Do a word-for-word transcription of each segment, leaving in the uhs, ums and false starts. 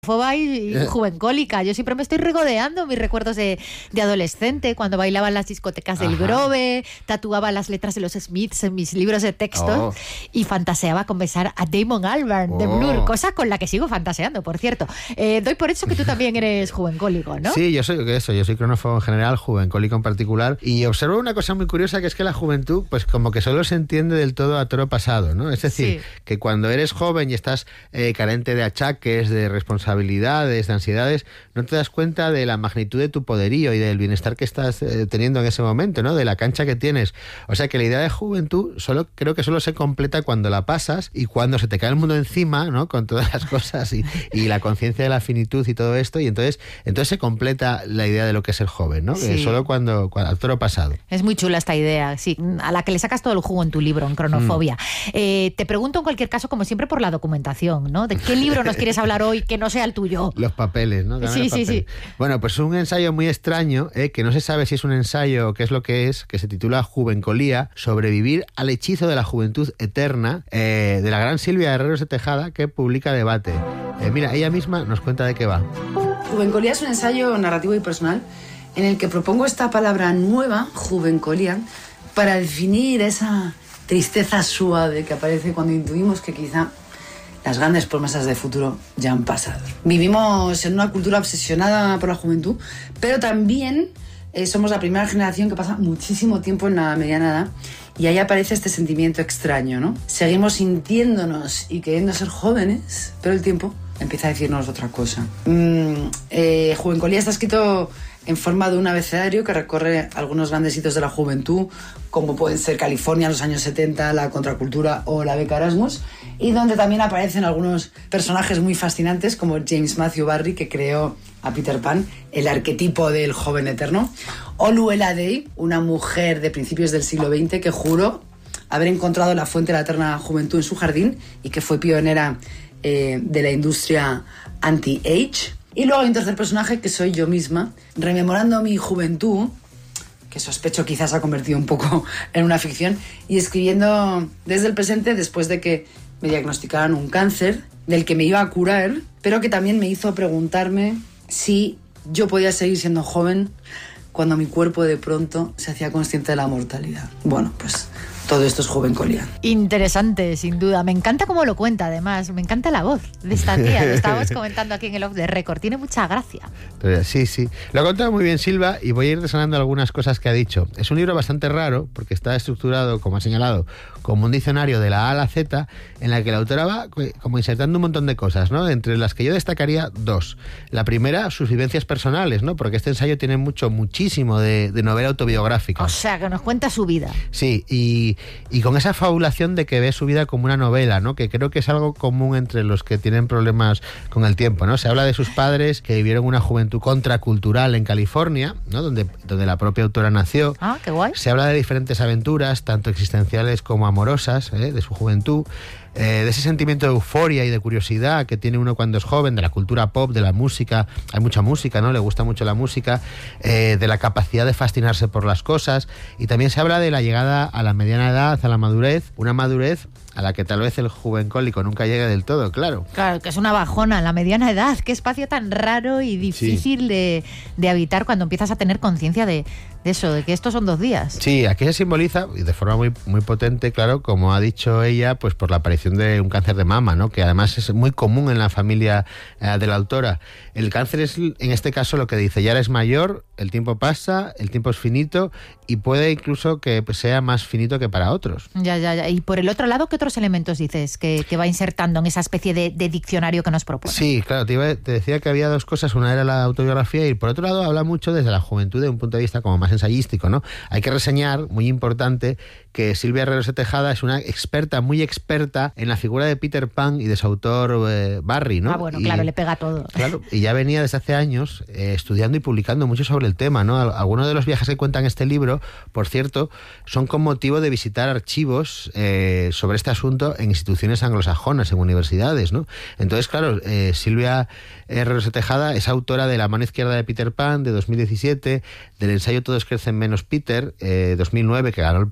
Foba y juvencólica. Yo siempre me estoy regodeando mis recuerdos de, de adolescente, cuando bailaba en las discotecas del Ajá. Grove, tatuaba las letras de los Smiths en mis libros de texto Oh. y fantaseaba con besar a Damon Albarn de Oh. Blur, cosa con la que sigo fantaseando, por cierto. Eh, doy por hecho que tú también eres juvencólico, ¿no? Sí, yo soy eso, yo soy cronófobo en general, juvencólico en particular, y observo una cosa muy curiosa, que es que la juventud, pues como que solo se entiende del todo a toro pasado, ¿no? Es decir, Sí. que cuando eres joven y estás eh, carente de achaques, de responsabilidades, de ansiedades, no te das cuenta de la magnitud de tu poderío y del bienestar que estás eh, teniendo en ese momento, ¿no? De la cancha que tienes. O sea que la idea de juventud solo creo que solo se completa cuando la pasas y cuando se te cae el mundo encima, ¿no? Con todas las cosas y, y la conciencia de la finitud y todo esto, y entonces, entonces se completa la idea de lo que es el joven, ¿no? Sí. Que solo cuando, cuando al toro pasado. Es muy chula esta idea, sí, a la que le sacas todo el jugo en tu libro, en Cronofobia. Mm. Eh, te pregunto en cualquier caso, como siempre, por la documentación, ¿no? ¿De qué libro nos quieres hablar hoy que no sea el tuyo? Los papeles, ¿no? Dame Sí, los sí, papeles. sí. Bueno, pues un ensayo muy extraño, ¿eh? Que no se sabe si es un ensayo o qué es lo que es, que se titula Juvencolía, sobrevivir al hechizo de la juventud eterna, eh, de la gran Silvia Herreros de Tejada, que publica Debate. Eh, mira, ella misma nos cuenta de qué va. Juvencolía es un ensayo narrativo y personal en el que propongo esta palabra nueva, juvencolía, para definir esa tristeza suave que aparece cuando intuimos que quizá las grandes promesas de futuro ya han pasado. Vivimos en una cultura obsesionada por la juventud, pero también eh, somos la primera generación que pasa muchísimo tiempo en la mediana edad, y ahí aparece este sentimiento extraño, ¿no? Seguimos sintiéndonos y queriendo ser jóvenes, pero el tiempo empieza a decirnos otra cosa. Mm, eh, Juvencolía está escrito en forma de un abecedario que recorre algunos grandes hitos de la juventud, como pueden ser California en los años setenta, la contracultura o la beca Erasmus, y donde también aparecen algunos personajes muy fascinantes como James Matthew Barry, que creó a Peter Pan, el arquetipo del joven eterno, o Luella Day, una mujer de principios del siglo veinte que juró haber encontrado la fuente de la eterna juventud en su jardín y que fue pionera eh, de la industria anti-age. Y luego hay un tercer personaje que soy yo misma, rememorando mi juventud, que sospecho quizás ha convertido un poco en una ficción, y escribiendo desde el presente después de que me diagnosticaran un cáncer del que me iba a curar, pero que también me hizo preguntarme si yo podía seguir siendo joven cuando mi cuerpo de pronto se hacía consciente de la mortalidad. Bueno, pues todo esto es Juvencolía. Interesante, sin duda. Me encanta cómo lo cuenta, además. Me encanta la voz de esta tía. Lo estábamos comentando aquí en el Off the Record. Tiene mucha gracia. Sí, sí. Lo ha contado muy bien Silva y voy a ir desgranando algunas cosas que ha dicho. Es un libro bastante raro porque está estructurado, como ha señalado, como un diccionario de la A a la Z, en la que la autora va como insertando un montón de cosas, ¿no? Entre las que yo destacaría dos. La primera, sus vivencias personales, ¿no? Porque este ensayo tiene mucho, muchísimo de, de novela autobiográfica. O sea, que nos cuenta su vida. Sí, y, y con esa fabulación de que ve su vida como una novela, ¿no? Que creo que es algo común entre los que tienen problemas con el tiempo, ¿no? Se habla de sus padres que vivieron una juventud contracultural en California, ¿no? Donde, donde la propia autora nació. Ah, qué guay. Se habla de diferentes aventuras, tanto existenciales como amorosas, ¿eh? De su juventud. Eh, de ese sentimiento de euforia y de curiosidad que tiene uno cuando es joven, de la cultura pop, de la música, hay mucha música, ¿no? Le gusta mucho la música, eh, de la capacidad de fascinarse por las cosas, y también se habla de la llegada a la mediana edad, a la madurez, una madurez a la que tal vez el juvencólico nunca llegue del todo, claro. Claro, que es una bajona en la mediana edad. Qué espacio tan raro y difícil sí. de, de habitar cuando empiezas a tener conciencia de, de eso, de que estos son dos días. Sí, aquí se simboliza, y de forma muy, muy potente, claro, como ha dicho ella, pues por la aparición de un cáncer de mama, ¿no? Que además es muy común en la familia eh, de la autora. El cáncer es, en este caso, lo que dice, ya eres mayor, el tiempo pasa, el tiempo es finito, y puede incluso que sea más finito que para otros. Ya, ya, ya. Y por el otro lado, ¿qué otros elementos dices que, que va insertando en esa especie de, de diccionario que nos propone? Sí, claro, te, iba, te decía que había dos cosas. Una era la autobiografía y por otro lado habla mucho desde la juventud de un punto de vista como más ensayístico, ¿no? Hay que reseñar, muy importante, que Silvia Herreros de Tejada es una experta, muy experta en la figura de Peter Pan y de su autor eh, Barry, ¿no? Ah, bueno, y, claro, le pega todo. Claro, y ya venía desde hace años eh, estudiando y publicando mucho sobre el tema, ¿no? Algunos de los viajes que cuentan en este libro, por cierto, son con motivo de visitar archivos eh, sobre este asunto en instituciones anglosajonas, en universidades, ¿no? Entonces, claro, eh, Silvia Herreros de Tejada es autora de La mano izquierda de Peter Pan, de dos mil diecisiete, del ensayo Todos crecen menos Peter, eh, dos mil nueve, que ganó el premio de ensayo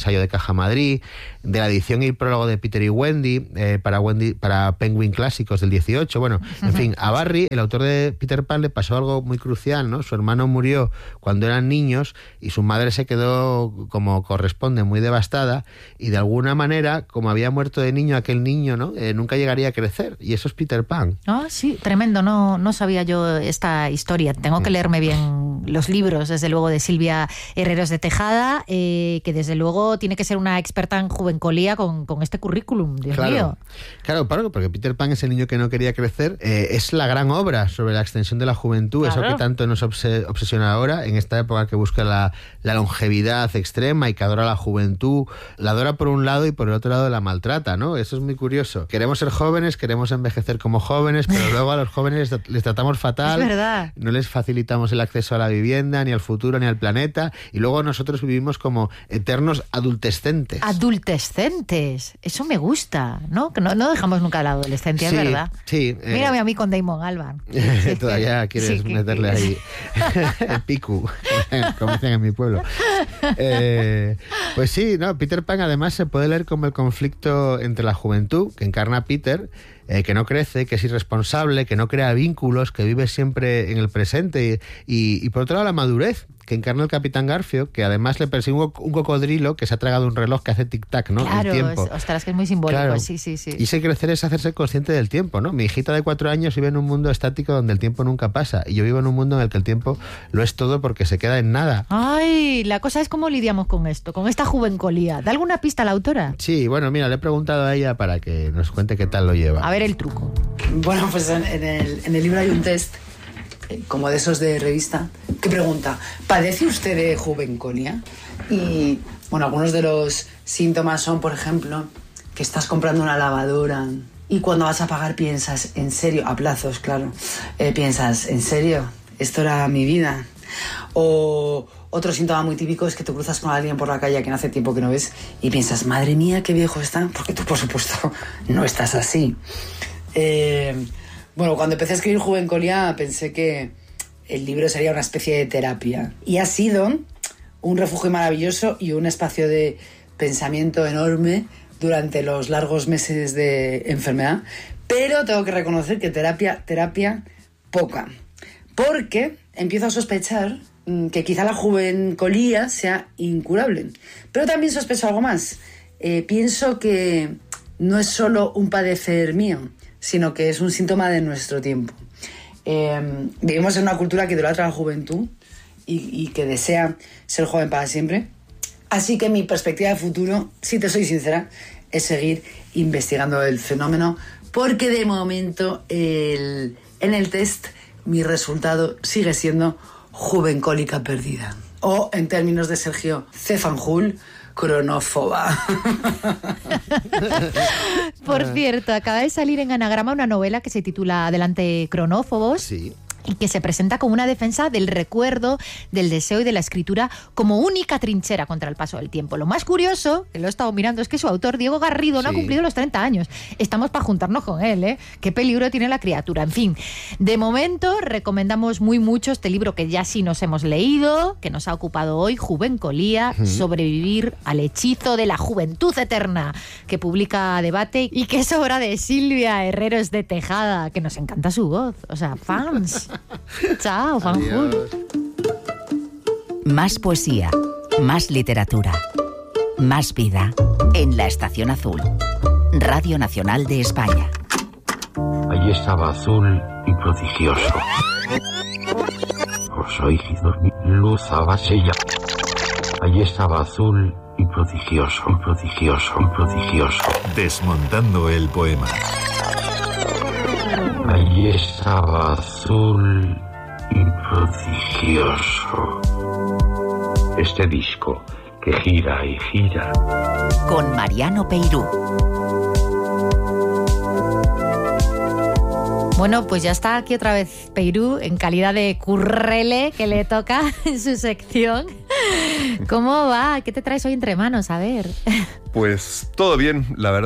ensayo de Caja Madrid, de la edición y prólogo de Peter y Wendy, eh, para Wendy, para Penguin Clásicos del dieciocho. Bueno, en fin, a Barry, el autor de Peter Pan, le pasó algo muy crucial, ¿no? Su hermano murió cuando eran niños y su madre se quedó, como corresponde, muy devastada, y de alguna manera, como había muerto de niño aquel niño, ¿no? Eh, nunca llegaría a crecer, y eso es Peter Pan. Ah, sí, tremendo, no, no sabía yo esta historia. Tengo que leerme bien los libros, desde luego, de Silvia Herreros de Tejada, eh, que desde luego tiene que ser una experta en juvencolía con, con este currículum, Dios claro, mío. Claro, claro, porque Peter Pan es el niño que no quería crecer, eh, es la gran obra sobre la extensión de la juventud, claro. Eso que tanto nos obse- obsesiona ahora, en esta época que busca la, la longevidad extrema y que adora la juventud, la adora por un lado y por el otro lado la maltrata, ¿no? Eso es muy curioso. Queremos ser jóvenes, queremos envejecer como jóvenes, pero luego a los jóvenes les, les tratamos fatal. Es verdad. No les facilitamos el acceso a la vivienda, ni al futuro, ni al planeta, y luego nosotros vivimos como eternos adultescentes. Adultescentes, eso me gusta, ¿no? Que no, no dejamos nunca la adolescencia, sí, es verdad. Sí. Eh, Mírame a mí con Damon Albarn. Todavía quieres sí, meterle ahí el picu, como dicen en mi pueblo. Eh, pues sí, no, Peter Pan además se puede leer como el conflicto entre la juventud, que encarna Peter, eh, que no crece, que es irresponsable, que no crea vínculos, que vive siempre en el presente, y, y, y por otro lado la madurez, que encarna el Capitán Garfio, que además le persigue un, un cocodrilo que se ha tragado un reloj que hace tic-tac, ¿no? Claro, el tiempo. Es, ostras, que es muy simbólico, claro. sí, sí, sí. Y ese crecer es hacerse consciente del tiempo, ¿no? Mi hijita de cuatro años vive en un mundo estático donde el tiempo nunca pasa, y yo vivo en un mundo en el que el tiempo lo es todo porque se queda en nada. Ay, la cosa es cómo lidiamos con esto, con esta juvencolía. ¿Da alguna pista a la autora? Sí, bueno, mira, le he preguntado a ella para que nos cuente qué tal lo lleva. A ver el truco. Bueno, pues en, en, el, en el libro hay un test, eh, como de esos de revista, que pregunta, ¿padece usted de juvencolia? Y, bueno, algunos de los síntomas son, por ejemplo, que estás comprando una lavadora y cuando vas a pagar piensas, ¿en serio? A plazos, claro. Eh, piensas, ¿en serio? Esto era mi vida. O otro síntoma muy típico es que te cruzas con alguien por la calle a quien hace tiempo que no ves y piensas, madre mía, qué viejo está, porque tú, por supuesto, no estás así. Eh, bueno, cuando empecé a escribir Juvencolia pensé que el libro sería una especie de terapia y ha sido un refugio maravilloso y un espacio de pensamiento enorme durante los largos meses de enfermedad, pero tengo que reconocer que terapia, terapia poca, porque empiezo a sospechar que quizá la juvencolía sea incurable, pero también sospecho algo más. Eh, pienso que no es solo un padecer mío, sino que es un síntoma de nuestro tiempo. Eh, vivimos en una cultura que idolatra la juventud y, y que desea ser joven para siempre. Así que mi perspectiva de futuro, si te soy sincera, es seguir investigando el fenómeno, porque de momento el, en el test mi resultado sigue siendo juvencólica perdida. O, en términos de Sergio C. Fanjul, cronófoba. Por cierto, acaba de salir en Anagrama una novela que se titula Adelante, cronófobos. Sí. Y que se presenta como una defensa del recuerdo, del deseo y de la escritura como única trinchera contra el paso del tiempo. Lo más curioso, que lo he estado mirando, es que su autor, Diego Garrido, no sí. ha cumplido los treinta años. Estamos para juntarnos con él, ¿eh? Qué peligro tiene la criatura. En fin, de momento recomendamos muy mucho este libro que ya sí nos hemos leído, que nos ha ocupado hoy, Juvencolía, uh-huh. Sobrevivir al hechizo de la juventud eterna, que publica Debate y que es obra de Silvia Herreros de Tejada, que nos encanta su voz. O sea, fans. Chao, Fanjul. Más poesía, más literatura, más vida en La Estación Azul, Radio Nacional de España. Allí estaba azul y prodigioso. Os oí dormir, luz abasella. Allí estaba azul y prodigioso, prodigioso, prodigioso. Desmontando el poema. Allí estaba azul y prodigioso. Este disco que gira y gira. Con Mariano Peirú. Bueno, pues ya está aquí otra vez Peirú en calidad de currele que le toca en su sección. ¿Cómo va? ¿Qué te traes hoy entre manos? A ver. Pues todo bien, la verdad.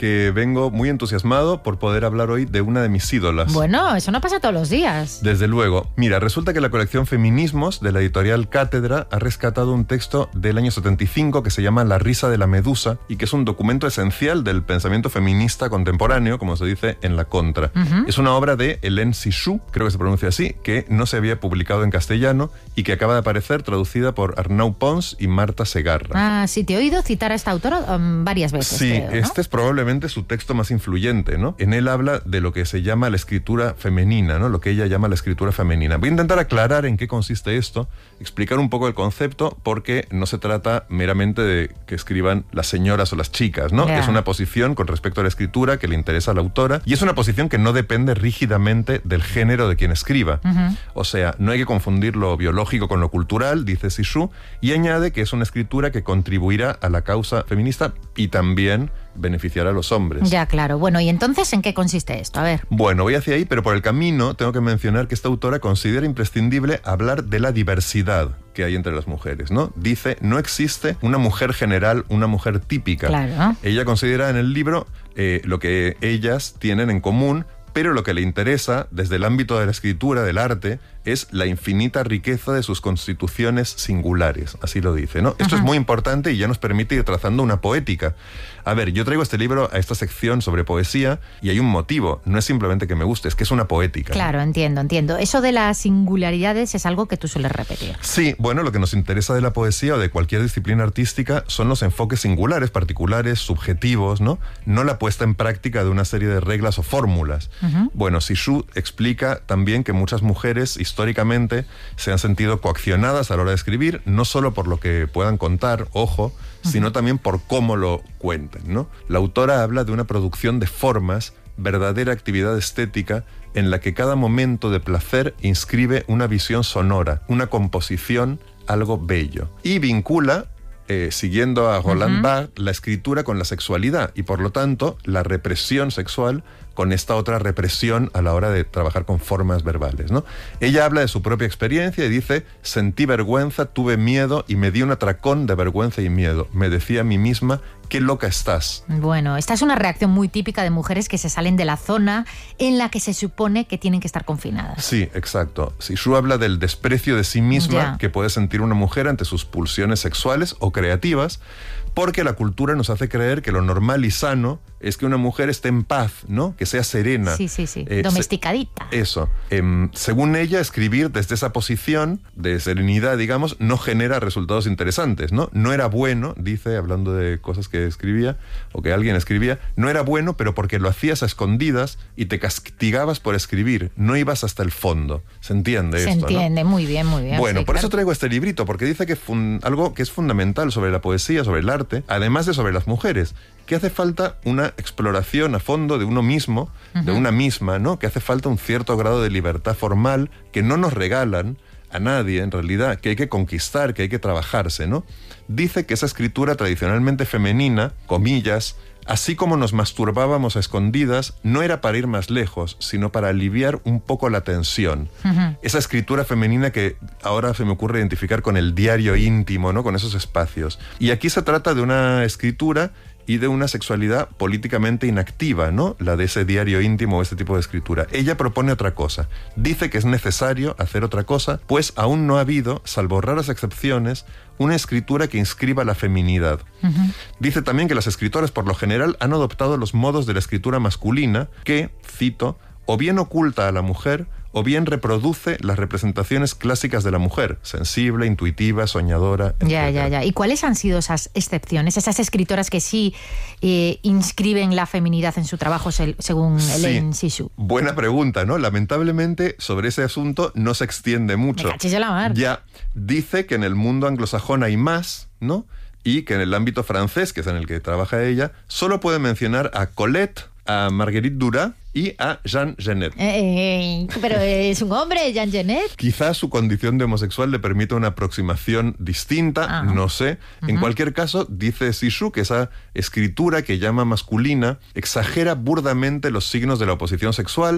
que vengo muy entusiasmado por poder hablar hoy de una de mis ídolas. Bueno, eso no pasa todos los días. Desde luego. Mira, resulta que la colección Feminismos de la editorial Cátedra ha rescatado un texto del año setenta y cinco que se llama La risa de la medusa y que es un documento esencial del pensamiento feminista contemporáneo, como se dice en la Contra. Uh-huh. Es una obra de Hélène Cixous, creo que se pronuncia así, que no se había publicado en castellano y que acaba de aparecer traducida por Arnau Pons y Marta Segarra. Ah, sí, te he oído citar a esta autora um, varias veces. Sí, creo, ¿no? Este es probablemente su texto más influyente, ¿no? En él habla de lo que se llama la escritura femenina, ¿no? Lo que ella llama la escritura femenina. Voy a intentar aclarar en qué consiste esto, explicar un poco el concepto, porque no se trata meramente de que escriban las señoras o las chicas, ¿no? Yeah. Es una posición con respecto a la escritura que le interesa a la autora y es una posición que no depende rígidamente del género de quien escriba. Uh-huh. O sea, no hay que confundir lo biológico con lo cultural, dice Cixous, y añade que es una escritura que contribuirá a la causa feminista y también beneficiar a los hombres. Ya, claro. Bueno, ¿y entonces en qué consiste esto? A ver. Bueno, voy hacia ahí, pero por el camino tengo que mencionar que esta autora considera imprescindible hablar de la diversidad que hay entre las mujeres, ¿no? Dice, no existe una mujer general, una mujer típica. Claro. Ella considera en el libro eh, lo que ellas tienen en común, pero lo que le interesa, desde el ámbito de la escritura, del arte, es la infinita riqueza de sus constituciones singulares, así lo dice, ¿no? Esto es muy importante y ya nos permite ir trazando una poética. A ver, yo traigo este libro a esta sección sobre poesía y hay un motivo, no es simplemente que me guste, es que es una poética. Claro, ¿no? entiendo, entiendo. Eso de las singularidades es algo que tú sueles repetir. Sí, bueno, lo que nos interesa de la poesía o de cualquier disciplina artística son los enfoques singulares, particulares, subjetivos, ¿no? No la puesta en práctica de una serie de reglas o fórmulas. Uh-huh. Bueno, Cixous explica también que muchas mujeres históricamente se han sentido coaccionadas a la hora de escribir, no solo por lo que puedan contar, ojo, uh-huh. sino también por cómo lo cuenten, ¿no? La autora habla de una producción de formas, verdadera actividad estética, en la que cada momento de placer inscribe una visión sonora, una composición, algo bello. Y vincula, eh, siguiendo a Roland uh-huh. Barthes, la escritura con la sexualidad y, por lo tanto, la represión sexual con esta otra represión a la hora de trabajar con formas verbales, ¿no? Ella habla de su propia experiencia y dice, sentí vergüenza, tuve miedo y me di un atracón de vergüenza y miedo. Me decía a mí misma, qué loca estás. Bueno, esta es una reacción muy típica de mujeres que se salen de la zona en la que se supone que tienen que estar confinadas. Sí, exacto. Cixous habla del desprecio de sí misma yeah. que puede sentir una mujer ante sus pulsiones sexuales o creativas, porque la cultura nos hace creer que lo normal y sano es que una mujer esté en paz, ¿no? Que sea serena. Sí, sí, sí. Eh, Domesticadita. Se, eso. Eh, según ella, escribir desde esa posición de serenidad, digamos, no genera resultados interesantes, ¿no? No era bueno, dice, hablando de cosas que escribía, o que alguien escribía, no era bueno, pero porque lo hacías a escondidas y te castigabas por escribir. No ibas hasta el fondo. ¿Se entiende Se esto, entiende, ¿no? Muy bien, muy bien. Bueno, sí, por claro. eso traigo este librito, porque dice que fun- algo que es fundamental sobre la poesía, sobre el arte, además de sobre las mujeres, que hace falta una exploración a fondo de uno mismo, uh-huh. de una misma, ¿no? Que hace falta un cierto grado de libertad formal que no nos regalan a nadie, en realidad, que hay que conquistar, que hay que trabajarse, ¿no? Dice que esa escritura tradicionalmente femenina, comillas, así como nos masturbábamos a escondidas, no era para ir más lejos, sino para aliviar un poco la tensión. Uh-huh. Esa escritura femenina que ahora se me ocurre identificar con el diario íntimo, ¿no? Con esos espacios. Y aquí se trata de una escritura y de una sexualidad políticamente inactiva, ¿no? La de ese diario íntimo o ese tipo de escritura. Ella propone otra cosa. Dice que es necesario hacer otra cosa, pues aún no ha habido, salvo raras excepciones, una escritura que inscriba la feminidad. Uh-huh. Dice también que las escritoras, por lo general, han adoptado los modos de la escritura masculina que, cito, o bien oculta a la mujer, o bien reproduce las representaciones clásicas de la mujer, sensible, intuitiva, soñadora, etcétera. Ya, ya, ya. ¿Y cuáles han sido esas excepciones? Esas escritoras que sí eh, inscriben la feminidad en su trabajo, se, según sí. Hélène Cixous. Buena pregunta, ¿no? Lamentablemente, sobre ese asunto no se extiende mucho. Me cachis de la mar. Ya, dice que en el mundo anglosajón hay más, ¿no? Y que en el ámbito francés, que es en el que trabaja ella, solo puede mencionar a Colette, a Marguerite Duras y a Jean Genet. Eh, pero es un hombre, Jean Genet. Quizás su condición de homosexual le permita una aproximación distinta, ah. no sé. Uh-huh. En cualquier caso, dice Cixous que esa escritura que llama masculina exagera burdamente los signos de la oposición sexual,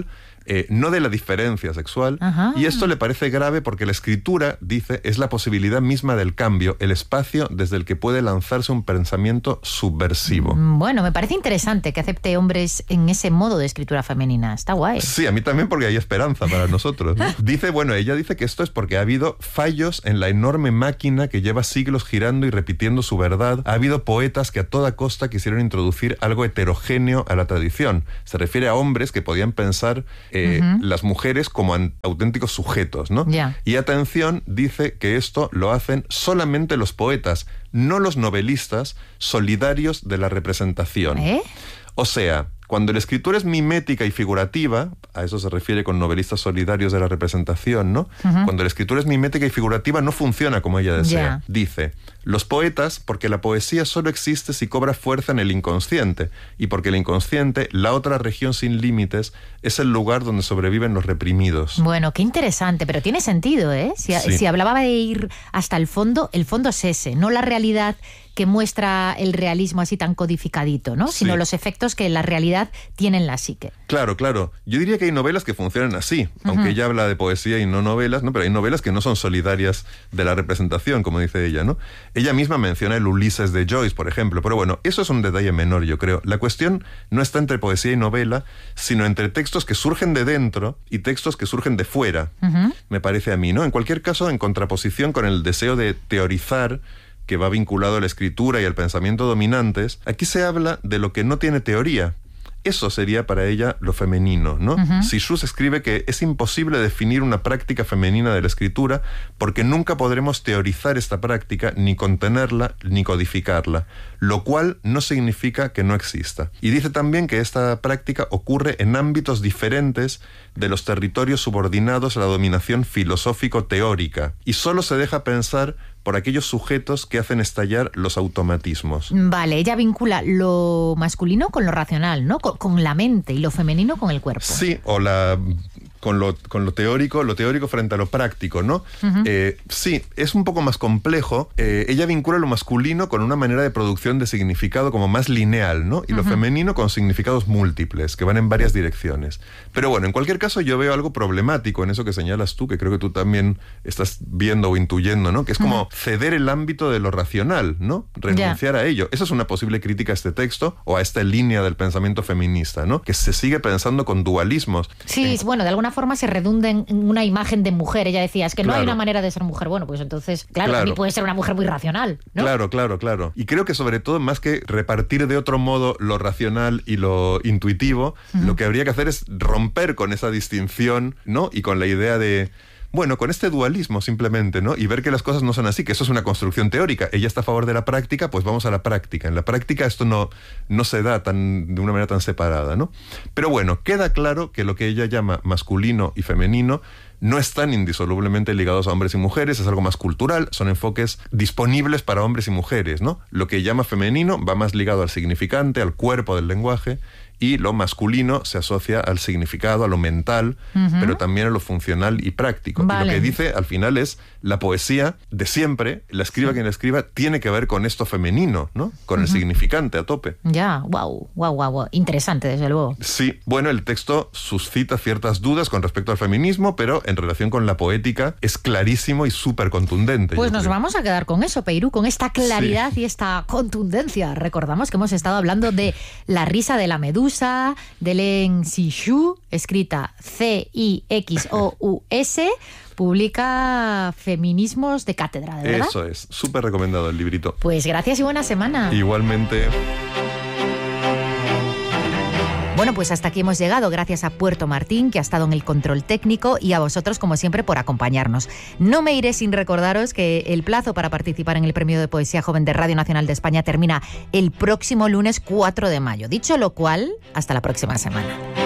eh, no de la diferencia sexual. Ajá. Y esto le parece grave porque la escritura, dice, es la posibilidad misma del cambio, el espacio desde el que puede lanzarse un pensamiento subversivo. Bueno, me parece interesante que acepte hombres en ese modo de escritura femenina. Está guay. Sí, a mí también, porque hay esperanza para nosotros, ¿no? Dice, bueno, ella dice que esto es porque ha habido fallos en la enorme máquina que lleva siglos girando y repitiendo su verdad. Ha habido poetas que a toda costa quisieron introducir algo heterogéneo a la tradición. Se refiere a hombres que podían pensar eh, uh-huh. las mujeres como an- auténticos sujetos, ¿no? Yeah. Y atención, dice que esto lo hacen solamente los poetas, no los novelistas solidarios de la representación. ¿Eh? O sea, cuando la escritura es mimética y figurativa, a eso se refiere con novelistas solidarios de la representación, ¿no? Uh-huh. Cuando la escritura es mimética y figurativa no funciona como ella desea. Yeah. Dice, los poetas, porque la poesía solo existe si cobra fuerza en el inconsciente, y porque el inconsciente, la otra región sin límites, es el lugar donde sobreviven los reprimidos. Bueno, qué interesante, pero tiene sentido, ¿eh? Si, Sí. si hablaba de ir hasta el fondo, el fondo es ese, no la realidad que muestra el realismo así tan codificadito, ¿no? Sí. Sino los efectos que la realidad tiene en la psique. Claro, claro. Yo diría que hay novelas que funcionan así, uh-huh. aunque ella habla de poesía y no novelas, ¿no? Pero hay novelas que no son solidarias de la representación, como dice ella, ¿no? Ella misma menciona el Ulises de Joyce, por ejemplo, pero bueno, eso es un detalle menor, yo creo. La cuestión no está entre poesía y novela, sino entre textos que surgen de dentro y textos que surgen de fuera, uh-huh. me parece a mí, ¿no? En cualquier caso, en contraposición con el deseo de teorizar, que va vinculado a la escritura y al pensamiento dominantes, aquí se habla de lo que no tiene teoría. Eso sería para ella lo femenino, ¿no? Uh-huh. Cixous escribe que es imposible definir una práctica femenina de la escritura porque nunca podremos teorizar esta práctica, ni contenerla, ni codificarla, lo cual no significa que no exista. Y dice también que esta práctica ocurre en ámbitos diferentes de los territorios subordinados a la dominación filosófico-teórica, y solo se deja pensar por aquellos sujetos que hacen estallar los automatismos. Vale, ella vincula lo masculino con lo racional, ¿no? Con, con la mente, y lo femenino con el cuerpo. Sí, o la... Con lo, con lo teórico, lo teórico frente a lo práctico, ¿no? Uh-huh. Eh, sí, es un poco más complejo. Eh, ella vincula lo masculino con una manera de producción de significado como más lineal, ¿no? Y uh-huh. lo femenino con significados múltiples, que van en varias direcciones. Pero bueno, en cualquier caso yo veo algo problemático en eso que señalas tú, que creo que tú también estás viendo o intuyendo, ¿no? Que es como uh-huh. ceder el ámbito de lo racional, ¿no? Renunciar yeah. a ello. Esa es una posible crítica a este texto o a esta línea del pensamiento feminista, ¿no? Que se sigue pensando con dualismos. Sí, eh, bueno, de alguna forma se redunda en una imagen de mujer. Ella decía, es que claro. no hay una manera de ser mujer. Bueno, pues entonces, claro, claro. también puede ser una mujer muy racional, ¿no? Claro, claro, claro. Y creo que sobre todo, más que repartir de otro modo lo racional y lo intuitivo, uh-huh. lo que habría que hacer es romper con esa distinción, ¿no? Y con la idea de... Bueno, con este dualismo simplemente, ¿no? Y ver que las cosas no son así, que eso es una construcción teórica. Ella está a favor de la práctica, pues vamos a la práctica. En la práctica esto no, no se da tan, de una manera tan separada, ¿no? Pero bueno, queda claro que lo que ella llama masculino y femenino no están indisolublemente ligados a hombres y mujeres, es algo más cultural, son enfoques disponibles para hombres y mujeres, ¿no? Lo que llama femenino va más ligado al significante, al cuerpo del lenguaje, y lo masculino se asocia al significado, a lo mental, uh-huh. pero también a lo funcional y práctico. Vale. Y lo que dice al final es, la poesía de siempre, la escriba quien la escriba, tiene que ver con esto femenino, ¿no? Con uh-huh. el significante a tope. Ya, wow, wow, wow, wow. Interesante, desde luego. Sí, bueno, el texto suscita ciertas dudas con respecto al feminismo, pero en relación con la poética es clarísimo y súper contundente. Pues nos creo. vamos a quedar con eso, Peirú, con esta claridad sí. y esta contundencia. Recordamos que hemos estado hablando de La risa de la medusa, de Len Cixous, escrita C I X O U S, publica Feminismos de Cátedra, ¿de verdad? Eso es, súper recomendado el librito. Pues gracias y buena semana. Igualmente. Bueno, pues hasta aquí hemos llegado, gracias a Puerto Martín, que ha estado en el control técnico, y a vosotros, como siempre, por acompañarnos. No me iré sin recordaros que el plazo para participar en el Premio de Poesía Joven de Radio Nacional de España termina el próximo lunes cuatro de mayo. Dicho lo cual, hasta la próxima semana.